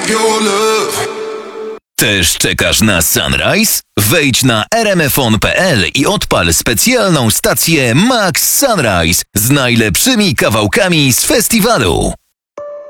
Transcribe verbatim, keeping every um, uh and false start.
your love. Też czekasz na Sunrise? Wejdź na r m f on kropka p l i odpal specjalną stację Max Sunrise z najlepszymi kawałkami z festiwalu.